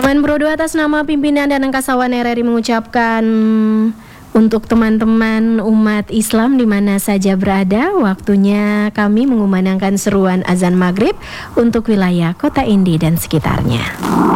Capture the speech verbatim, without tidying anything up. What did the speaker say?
Menbrodo atas nama pimpinan dan Angkasawan R R I mengucapkan untuk teman-teman umat Islam di mana saja berada, waktunya kami mengumandangkan seruan azan maghrib untuk wilayah Kota Indi dan sekitarnya.